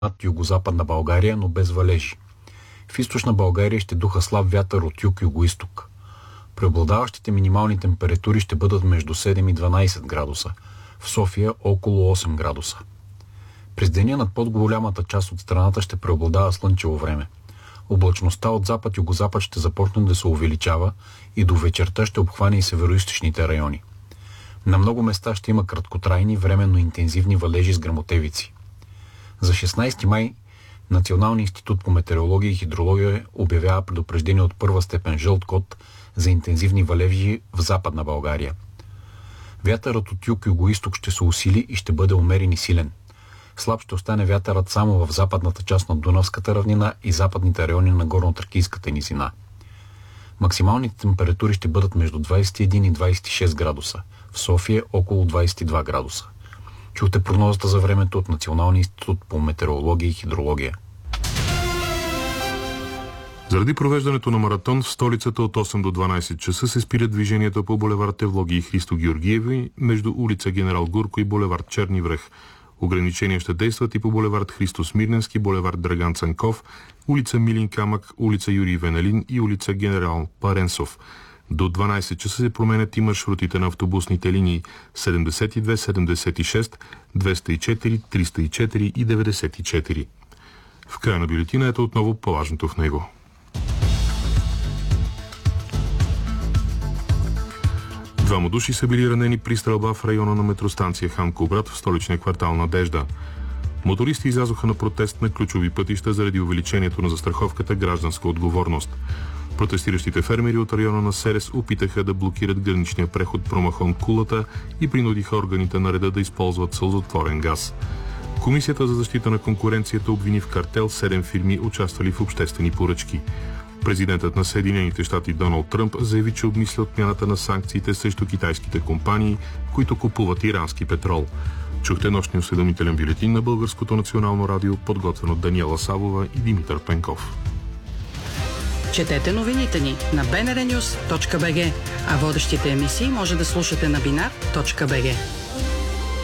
над югозападна България, но без валежи. В източна България ще духа слаб вятър от юг-югоизток. Преобладаващите минимални температури ще бъдат между 7 и 12 градуса. В София около 8 градуса. През деня над по-голямата част от страната ще преобладава слънчево време. Облачността от запад-югозапад ще започне да се увеличава и до вечерта ще обхване и североизточните райони. На много места ще има краткотрайни, временно интензивни валежи с гръмотевици. За 16 май Националният институт по метеорология и хидрология обявява предупреждение от първа степен жълт код за интензивни валежи в Западна България. Вятърът от юг-югоизток ще се усили и ще бъде умерен и силен. Слаб ще остане вятърът само в западната част на Дунавската равнина и западните райони на Горнотракийската низина. Максималните температури ще бъдат между 21 и 26 градуса. В София около 22 градуса. Чухте прогнозата за времето от Националния институт по метеорология и хидрология. Заради провеждането на маратон в столицата от 8 до 12 часа се спира движението по булевард Евлоги и Христо Георгиеви между улица Генерал Гурко и булевард Черни връх. Ограничения ще действат и по булевард Христо Смирненски, булевард Драган Цанков, улица Милин Камък, улица Юрий Венелин и улица Генерал Паренсов. До 12 часа се променят и маршрутите на автобусните линии 72, 76, 204, 304 и 94. В края на бюлетината отново по-важното в него. Двама души са били ранени при стрелба в района на метростанция Хан Кубрат в столичния квартал Надежда. Мотористи излязоха на протест на ключови пътища заради увеличението на застраховката гражданска отговорност. Протестиращите фермери от района на Серес опитаха да блокират граничния преход Промахон Кулата и принудиха органите на реда да използват сълзотворен газ. Комисията за защита на конкуренцията обвини в картел 7 фирми, участвали в обществени поръчки. Президентът на Съединените щати Доналд Тръмп заяви, че обмисля отмяната на санкциите срещу китайските компании, които купуват ирански петрол. Чухте нощния осведомителен бюлетин на Българското национално радио, подготвен от Даниела Савова и Димитър Пенков. Четете новините ни на bnrnews.bg, а водещите емисии може да слушате на binar.bg.